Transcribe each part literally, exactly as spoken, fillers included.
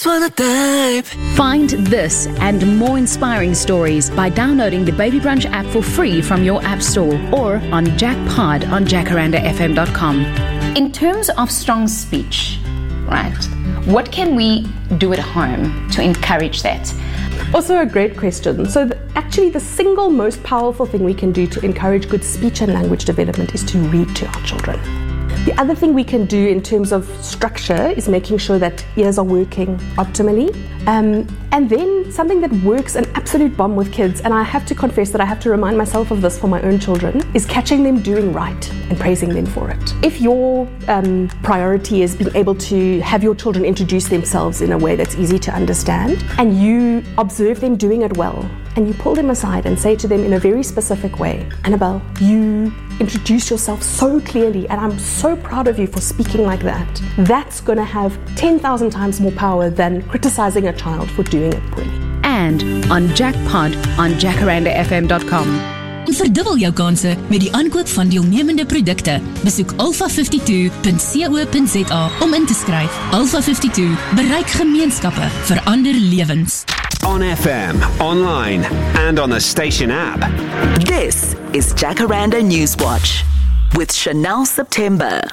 Find this and more inspiring stories by downloading the Baby Brunch app for free from your app store or on Jackpod on jacaranda f m dot com. In terms of strong speech, right, what can we do at home to encourage that? Also a great question. So the, actually the single most powerful thing we can do to encourage good speech and language development is to read to our children. The other thing we can do in terms of structure is making sure that ears are working optimally. Um, and then something that works an absolute bomb with kids, and I have to confess that I have to remind myself of this for my own children, is catching them doing right and praising them for it. If your um, priority is being able to have your children introduce themselves in a way that's easy to understand, and you observe them doing it well, and you pull them aside and say to them in a very specific way, Annabelle, you introduce yourself so clearly and I'm so proud of you for speaking like that. That's going to have ten thousand times more power than criticizing a child for doing it poorly. And on Jackpod on jacaranda f m dot com. Verdubbel jou kanse met die aankoop van deelnemende produkte. Besoek alpha fifty-two dot co dot za om in te skryf. Alpha fifty-two bereik gemeenskappe, verander lewens. On F M, online, and on the station app. This is Jacaranda Newswatch with Chanel September.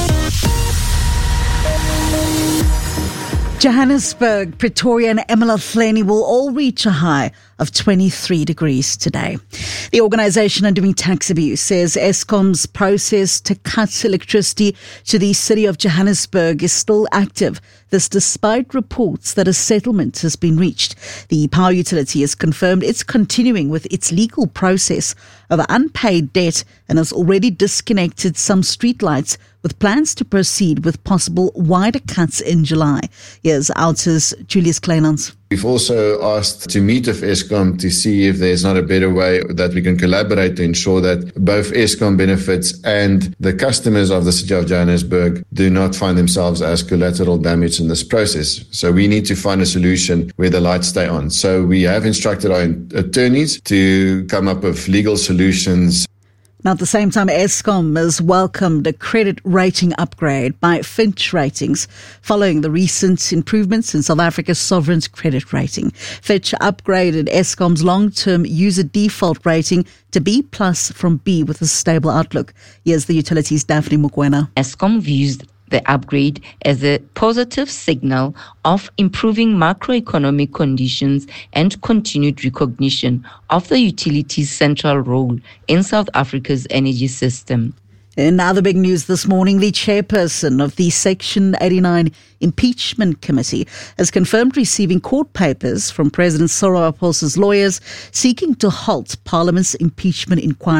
Johannesburg, Pretoria and eMalahleni will all reach a high of twenty-three degrees today. The organisation undoing tax abuse says Eskom's process to cut electricity to the city of Johannesburg is still active. This despite reports that a settlement has been reached. The power utility has confirmed it's continuing with its legal process of unpaid debt and has already disconnected some streetlights with plans to proceed with possible wider cuts in July. Here's Outers Julius Kleinans. We've also asked to meet with Eskom to see if there's not a better way that we can collaborate to ensure that both Eskom benefits and the customers of the city of Johannesburg do not find themselves as collateral damage in this process. So we need to find a solution where the lights stay on. So we have instructed our attorneys to come up with legal solutions. Now, at the same time, Eskom has welcomed a credit rating upgrade by Fitch Ratings following the recent improvements in South Africa's sovereign credit rating. Fitch upgraded Eskom's long-term user default rating to B plus from B with a stable outlook. Here's the utilities' Daphne Mukwena. Eskom views the upgrade as a positive signal of improving macroeconomic conditions and continued recognition of the utility's central role in South Africa's energy system. In other big news this morning, the chairperson of the Section eighty-nine Impeachment Committee has confirmed receiving court papers from President Cyril Ramaphosa's lawyers seeking to halt Parliament's impeachment inquiry.